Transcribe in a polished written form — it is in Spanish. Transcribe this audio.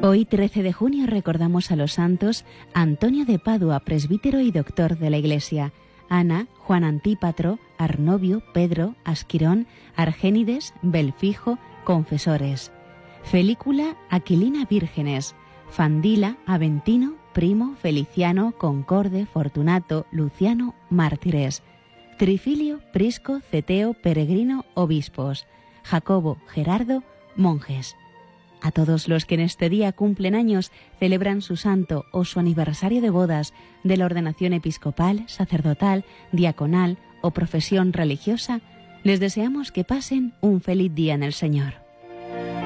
Hoy, 13 de junio, recordamos a los santos Antonio de Padua, presbítero y doctor de la Iglesia, Ana, Juan Antípatro, Arnovio, Pedro, Asquirón, Argénides, Belfijo, confesores, Felícula, Aquilina, vírgenes, Fandila, Aventino, Primo, Feliciano, Concorde, Fortunato, Luciano, mártires, Trifilio, Prisco, Ceteo, Peregrino, obispos, Jacobo, Gerardo, monjes. A todos los que en este día cumplen años, celebran su santo o su aniversario de bodas, de la ordenación episcopal, sacerdotal, diaconal o profesión religiosa, les deseamos que pasen un feliz día en el Señor.